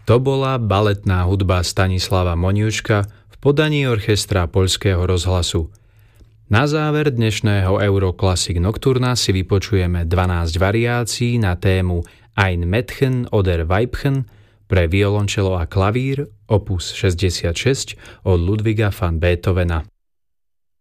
To bola baletná hudba Stanislava Moniuška v podaní orchestra Poľského rozhlasu. Na záver dnešného Euroclassic Nocturna si vypočujeme 12 variácií na tému Ein Mädchen oder Weibchen pre violončelo a klavír opus 66 od Ludwiga van Beethovena.